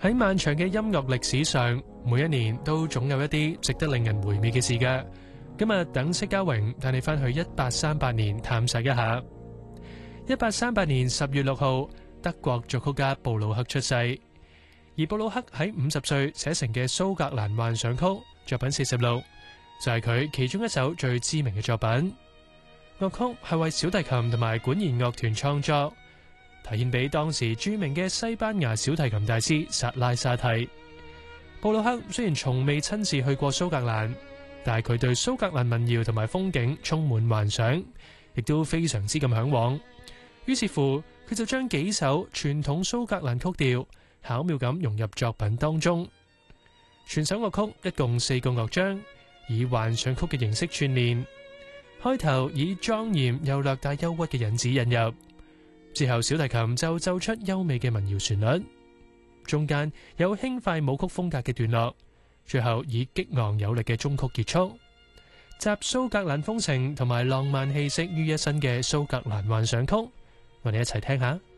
喺漫長嘅音樂歷史上，每一年都總有一啲值得令人回味嘅事㗎。今日等戚家榮帶你返去1838年探索一下。1838年10月6號，德國作曲家布魯克出世。而布魯克喺50歲寫成嘅蘇格蘭幻想曲作品46，就係佢其中一首最知名嘅作品。樂曲係為小提琴同埋管弦樂團創作，體獻俾當時著名嘅西班牙小提琴大師薩拉沙蒂。布魯克雖然從未親自去過蘇格蘭，但係佢對蘇格蘭民謠同埋風景充滿幻想，亦都非常之咁向往。於是乎，佢就將幾首傳統蘇格蘭曲調巧妙咁融入作品當中。全首樂曲一共4個樂章，以幻想曲嘅形式串聯。開頭以莊嚴又略帶憂鬱嘅引子引入，之後小提琴就奏出優美嘅民謠旋律，中間有輕快舞曲風格嘅段落，最後以激昂有力嘅終曲結束，集蘇格蘭風情同埋浪漫氣息於一身嘅蘇格蘭幻想曲。我哋一齊聽下。